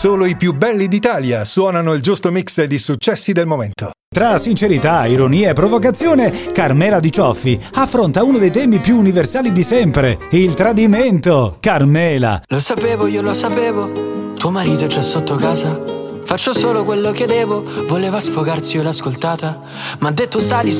Solo i più belli d'Italia suonano il giusto mix di successi del momento. Tra sincerità, ironia e provocazione, Carmela Di Cioffi affronta uno dei temi più universali di sempre, il tradimento. Carmela. Lo sapevo, io lo sapevo, tuo marito è già sotto casa. Faccio solo quello che devo, voleva sfogarsi, io l'ho ascoltata. Ma ha detto sali